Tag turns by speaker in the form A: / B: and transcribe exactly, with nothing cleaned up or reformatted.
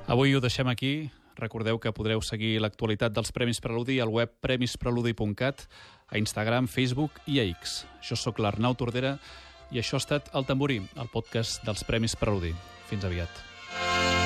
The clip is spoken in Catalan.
A: Avui ho deixem aquí. Recordeu que podreu seguir l'actualitat dels Premis Preludi al web premis preludi punt cat, a Instagram, Facebook i a X. Jo sóc l'Arnau Tordera i això ha estat El Tamborí, el podcast dels Premis Preludi. Fins aviat.